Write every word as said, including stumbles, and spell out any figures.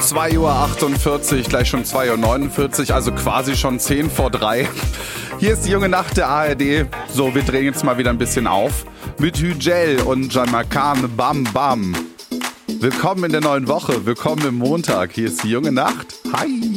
zwei Uhr achtundvierzig, gleich schon zwei Uhr neunundvierzig, also quasi schon zehn vor drei. Hier ist die junge Nacht der A R D. So, wir drehen jetzt mal wieder ein bisschen auf. Mit Hügel und Jamakan Bam Bam. Willkommen in der neuen Woche, willkommen im Montag. Hier ist die junge Nacht. Hi.